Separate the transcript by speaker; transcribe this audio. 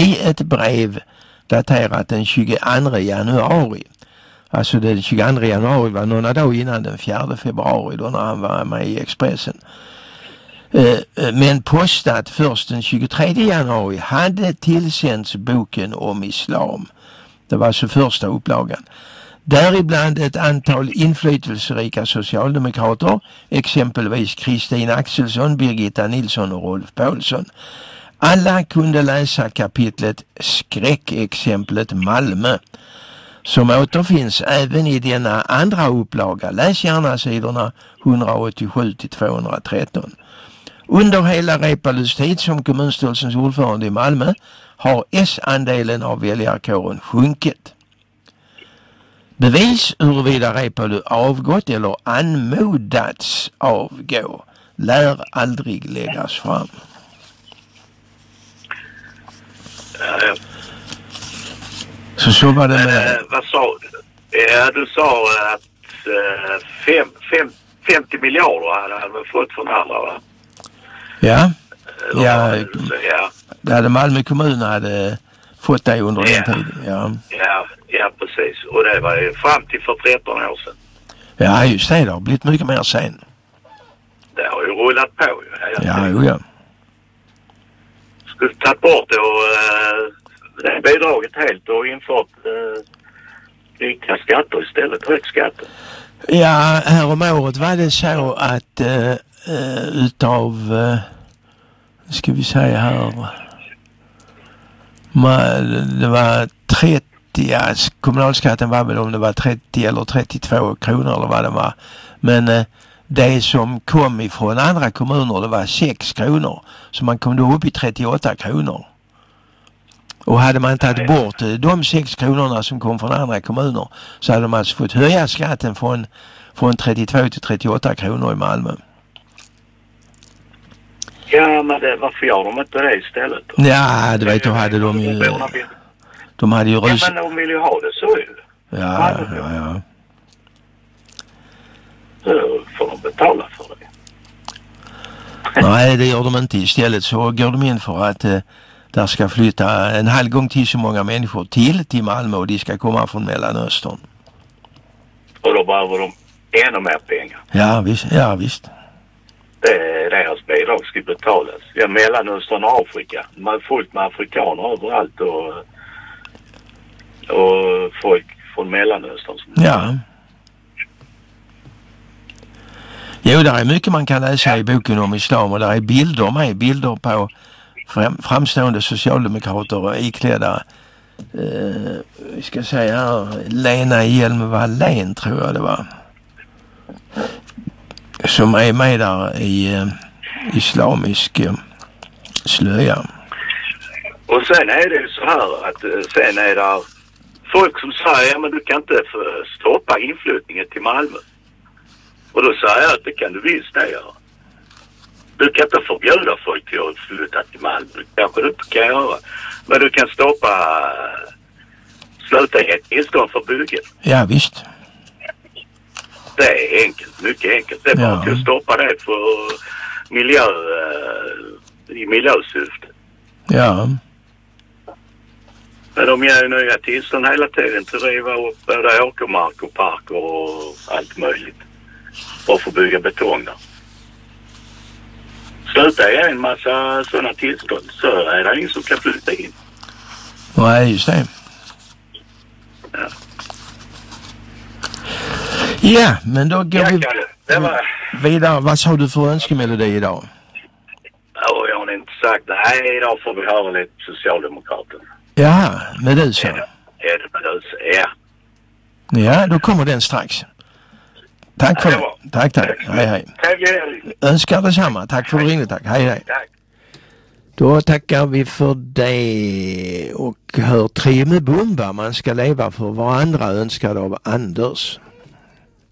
Speaker 1: i ett brev daterat den 22 januari. Alltså den 22 januari var några dagar innan den 4 februari då när han var med i Expressen. Men postat först den 23 januari hade tillsänts boken om islam. Det var alltså första upplagan. Däribland ett antal inflytelserika socialdemokrater, exempelvis Kristin Axelsson, Birgitta Nilsson och Rolf Paulsson. Alla kunde läsa kapitlet Skräckexemplet Malmö, som återfinns även i denna andra upplaga. Läs gärna sidorna 187-213. Under hela Reepalus tid som kommunstyrelsens ordförande i Malmö har S-andelen av väljarkåren sjunkit. Bevis huruvida Reepalu avgått eller anmodats avgå lär aldrig läggas fram. Så var det med...
Speaker 2: vad sa du? Ja, du sa att 50 miljarder hade han fått från andra, va?
Speaker 1: Ja. Det hade Malmö kommun hade fått det under den tiden.
Speaker 2: Ja, precis. Och det var ju fram till för 13 år sedan.
Speaker 1: Ja, just det. Det har blivit mycket mer sen.
Speaker 2: Det har ju rullat på.
Speaker 1: Ja.
Speaker 2: Skulle ta bort det och det bidraget helt och infört riktiga skatter istället, högskatter.
Speaker 1: Ja, här om året var det så att utav ska vi säga här det var 30, kommunalskatten var väl om det var 30 eller 32 kronor eller vad det var. Men det som kom ifrån andra kommuner det var 6 kronor. Så man kom då upp i 38 kronor. Och hade man tagit bort de 6 kronorna som kom från andra kommuner så hade man alltså fått höja skatten från 32 till 38 kronor i Malmö.
Speaker 2: Ja, men varför gör de inte det istället?
Speaker 1: Ja, det vet du, hade de ju... De hade ju
Speaker 2: Ja, men de vill ju ha det så ju.
Speaker 1: Ja.
Speaker 2: Så får de betala för det.
Speaker 1: Nej, det gör de inte. Istället så går de in för att där ska flytta en halv gång till så många människor till Malmö och de ska komma från Mellanöstern. Och
Speaker 2: då behöver de ännu mer pengar.
Speaker 1: Ja, visst.
Speaker 2: Deras bidrag ska betalas. Ja, Mellanöstern och Afrika. Man är fullt med afrikaner överallt och folk från Mellanöstern.
Speaker 1: Ja. Jo, där är mycket man kan läsa i boken om islam och där är bilder på framstående socialdemokrater iklädda vi ska säga här, Lena Hjelm-Wallén tror jag det var. Som är med där i islamisk slöja.
Speaker 2: Och sen är det ju så här att sen är det folk som säger men du kan inte stoppa inflyttningen till Malmö. Och då säger jag att det kan du visst göra. Du kan inte förbjuda folk till att flytta till Malmö. Kanske du inte kan göra. Men du kan sluta ett tillstånd för bygget.
Speaker 1: Ja, visst.
Speaker 2: Det är enkelt, mycket enkelt. Det är bara att stoppa det för i miljösyfte.
Speaker 1: Ja.
Speaker 2: Men de ger ju nya tillstånd hela tiden till att riva upp både åkermark och parker och allt möjligt. Och få bygga betong där. Sluta ge en massa sådana tillstånd så är det ingen som kan flytta in.
Speaker 1: Nej, just det.
Speaker 2: Ja.
Speaker 1: Ja, men då går vi vidare. Vad sa du för önskemelodi idag?
Speaker 2: Ja, jag har inte sagt. Nej, idag får vi höra lite Socialdemokraterna.
Speaker 1: Ja, med du så.
Speaker 2: Ja, det med du så, ja.
Speaker 1: Ja, då kommer den strax. Tack för det. Tack. Hej. Önskar detsamma. Tack för att du ringde. Tack. Hej.
Speaker 2: Tack.
Speaker 1: Då tackar vi för det och hör Trio med Bumba. Man ska leva för varandra önskad av Anders.